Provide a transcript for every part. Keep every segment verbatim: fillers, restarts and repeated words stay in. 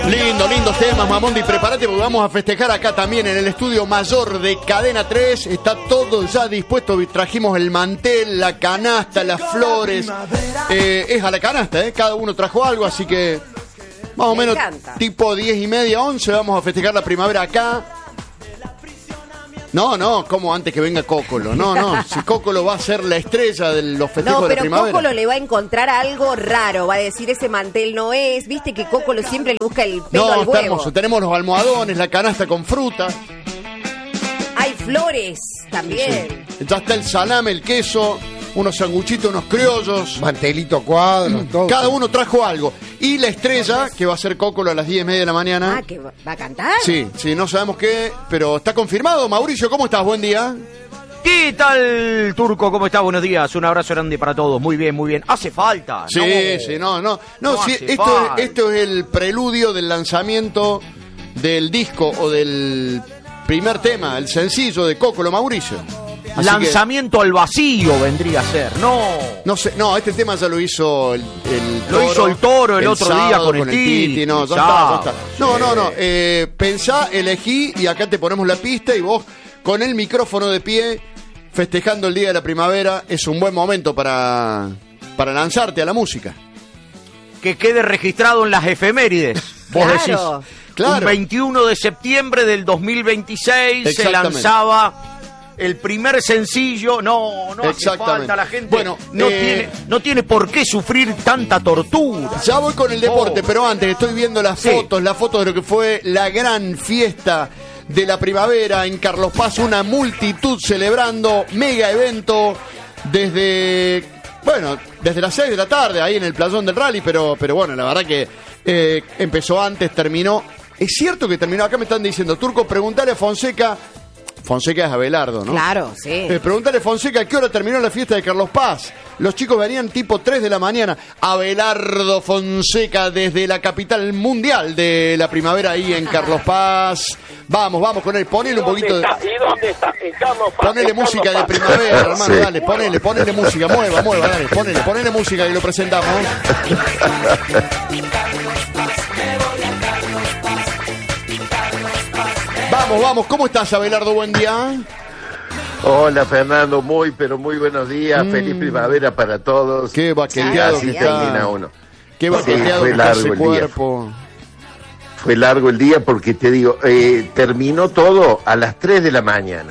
Lindo, lindos temas, Mamondi, prepárate porque vamos a festejar acá también en el estudio mayor de Cadena tres. Está todo ya dispuesto, trajimos el mantel, la canasta, las flores. Eh, es a la canasta, ¿eh? Cada uno trajo algo, así que más o menos tipo diez y media, once, vamos a festejar la primavera acá. No, no, como antes que venga Cocolo. No, no, si Cocolo va a ser la estrella de los festejos no, de la primavera. No, pero Cocolo le va a encontrar algo raro. Va a decir, ese mantel no es. Viste que Cocolo siempre le busca el pelo no, al está huevo. Hermoso. Tenemos los almohadones, la canasta con fruta. Hay flores también. Sí. Ya está el salame, el queso, unos sanguchitos, unos criollos. Mantelito cuadro, todo. Cada uno trajo algo. Y la estrella, que va a ser Cocolo a las diez y media de la mañana. Ah, ¿que va a cantar? Sí, sí, no sabemos qué, pero está confirmado. Mauricio, ¿cómo estás? Buen día. ¿Qué tal, Turco? ¿Cómo estás? Buenos días. Un abrazo grande para todos. Muy bien, muy bien. Hace falta. Sí, no, sí, no, no. No, no sí, esto, es, esto es el preludio del lanzamiento del disco o del primer tema, el sencillo de Cocolo, Mauricio. Así Lanzamiento que, al vacío vendría a ser, no. No sé, no, este tema ya lo hizo el, el Lo toro, hizo el Toro el, el otro día con, con el Titi. Titi. No, ya, ya está, ya está. No, sí. no, no. Eh, pensá, elegí y acá te ponemos la pista y vos con el micrófono de pie, festejando el día de la primavera, es un buen momento para, para lanzarte a la música. Que quede registrado en las efemérides, vos claro. decís. Claro. Un veintiuno de septiembre del dos mil veintiséis se lanzaba el primer sencillo. No, no hace falta, la gente bueno, no, eh, tiene, no tiene por qué sufrir tanta tortura. Ya voy con el deporte, oh. pero antes estoy viendo las sí. fotos, las fotos de lo que fue la gran fiesta de la primavera en Carlos Paz, una multitud celebrando, mega evento desde, bueno, desde las seis de la tarde ahí en el playón del rally, pero, pero bueno, la verdad que eh, empezó antes, terminó. Es cierto que terminó, acá me están diciendo, Turco, preguntale a Fonseca. Fonseca es Abelardo, ¿no? Claro, sí. Eh, pregúntale, Fonseca, ¿a qué hora terminó la fiesta de Carlos Paz? Los chicos venían tipo tres de la mañana. Abelardo Fonseca desde la capital mundial de la primavera ahí en Carlos Paz. Vamos, vamos con él. Ponele un poquito de... ¿Y dónde está? En Carlos Paz. Ponele música de primavera, hermano, sí. Dale, ponele, ponele música. Mueva, mueva, dale, ponele, ponele música y lo presentamos. Vamos, vamos, ¿cómo estás, Abelardo? Buen día. Hola, Fernando, muy, pero muy buenos días. Mm. Feliz primavera para todos. Qué baqueteado que termina uno. Qué baqueteado sí, fue largo el cuerpo. Día. Fue largo el día porque te digo, eh, terminó todo a las tres de la mañana.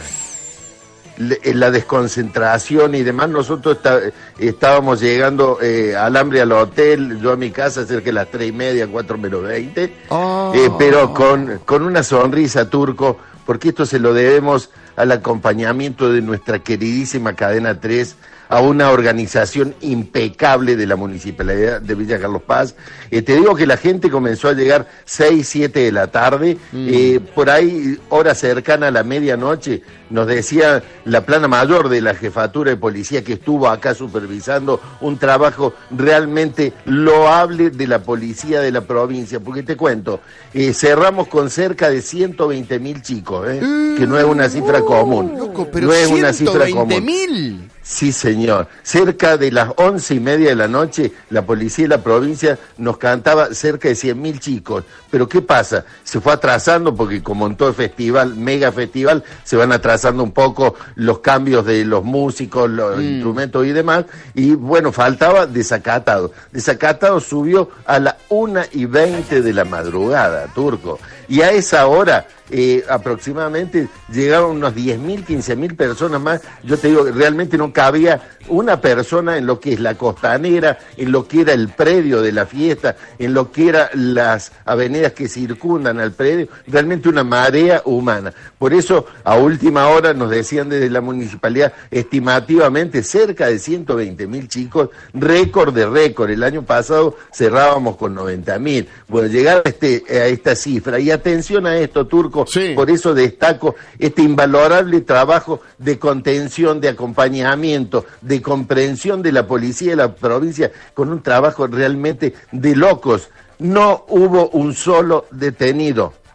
Le, la desconcentración y demás. Nosotros está, estábamos llegando eh, al hambre al hotel, yo a mi casa cerca de las tres y media, cuatro menos veinte, oh. eh, pero con, con una sonrisa, Turco, porque esto se lo debemos al acompañamiento de nuestra queridísima Cadena tres, a una organización impecable de la Municipalidad de Villa Carlos Paz. Eh, te digo que la gente comenzó a llegar seis, siete de la tarde, mm. eh, por ahí, hora cercana a la medianoche, nos decía la plana mayor de la Jefatura de Policía que estuvo acá supervisando un trabajo realmente loable de la policía de la provincia, porque te cuento, eh, cerramos con cerca de ciento veinte mil chicos, eh, mm. que no es una cifra uh, común, loco, pero no es una cifra común. ciento veinte mil. Sí, señor. Cerca de las once y media de la noche, la policía de la provincia nos cantaba cerca de cien mil chicos. Pero ¿qué pasa? Se fue atrasando porque como en todo festival, mega festival, se van atrasando un poco los cambios de los músicos, los mm. instrumentos y demás. Y bueno, faltaba Desacatado. Desacatado subió a la una y veinte de la madrugada, Turco. Y a esa hora... Eh, aproximadamente llegaron unos diez mil, quince mil personas más. Yo te digo, realmente no cabía una persona en lo que es la costanera, en lo que era el predio de la fiesta, en lo que eran las avenidas que circundan al predio, realmente una marea humana. Por eso, a última hora nos decían desde la municipalidad, estimativamente cerca de ciento veinte mil chicos, récord de récord. El año pasado cerrábamos con noventa mil. Bueno, llegar a, este, a esta cifra, y atención a esto, Turco, sí. Por eso destaco este invalorable trabajo de contención, de acompañamiento, de comprensión de la policía de la provincia, con un trabajo realmente de locos. No hubo un solo detenido.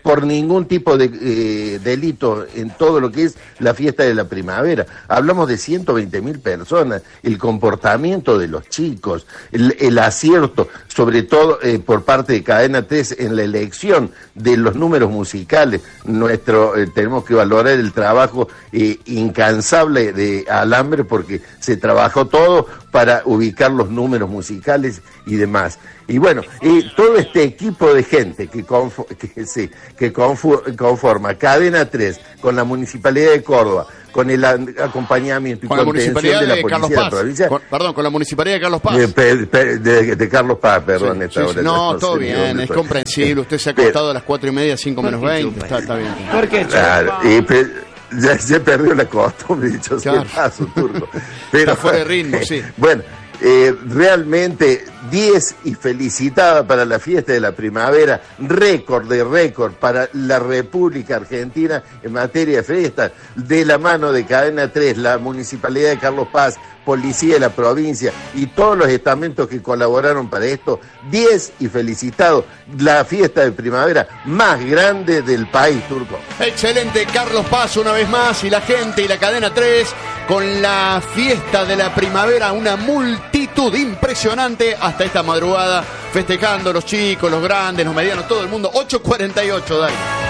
por ningún tipo de eh, delito en todo lo que es la fiesta de la primavera. Hablamos de ciento veinte mil personas, el comportamiento de los chicos, el, el acierto, sobre todo eh, por parte de Cadena tres en la elección de los números musicales. Nuestro eh, tenemos que valorar el trabajo eh, incansable de Alambre, porque se trabajó todo para ubicar los números musicales y demás. Y bueno, y todo este equipo de gente que, confo, que, sí, que conforma Cadena tres con la Municipalidad de Córdoba, con el acompañamiento y con contención la de la de Policía de la Provincia. Con, perdón, con la Municipalidad de Carlos Paz. De, de, de, de Carlos Paz, perdón. Sí, esta sí, hora sí. No, no todo sé bien, es comprensible. Usted se ha acostado a las cuatro y media, cinco menos veinte. Está, está bien. ¿Por qué? Claro, y pe, ya, ya perdió la costumbre, dicho sea claro. paso, turco. Pero, está fuera de ritmo, sí. Bueno, eh, realmente diez y felicitada para la fiesta de la primavera, récord de récord para la República Argentina en materia de fiestas, de la mano de Cadena tres, la Municipalidad de Carlos Paz, Policía de la provincia y todos los estamentos que colaboraron para esto. diez y felicitado, la fiesta de primavera más grande del país, turco. Excelente, Carlos Paz una vez más, y la gente y la Cadena tres con la fiesta de la primavera, una multitud impresionante hasta esta madrugada, festejando los chicos, los grandes, los medianos, todo el mundo. ocho cuarenta y ocho, dale.